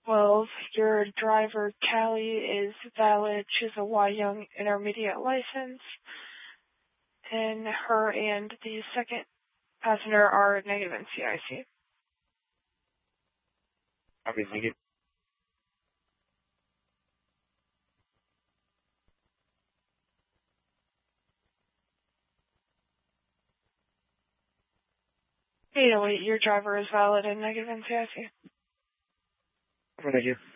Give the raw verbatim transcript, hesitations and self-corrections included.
twelve, your driver, Callie, is valid. She has a Y Young intermediate license, and her and the second passenger are negative in C I C. Okay, thank you. eight oh eight, your driver is valid and negative in C I C. Thank you.